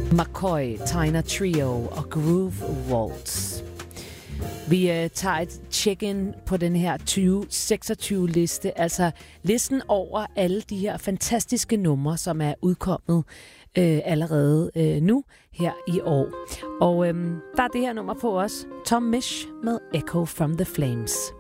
McCoy, Tyner Trio og Groove Waltz. Vi tager et check-in på den her 2026-liste, altså listen over alle de her fantastiske numre, som er udkommet allerede nu her i år. Og der er det her nummer på os, Tom Misch med Echo from the Flames.